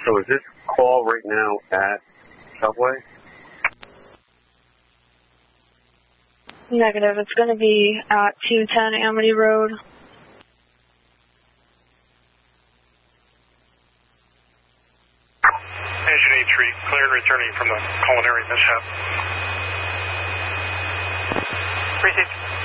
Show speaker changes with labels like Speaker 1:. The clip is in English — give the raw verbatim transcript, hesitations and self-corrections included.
Speaker 1: So is this call right now at Subway?
Speaker 2: Negative. It's going to be at two ten Amity Road.
Speaker 3: Engine eight three, cleared returning from the culinary mishap. Received.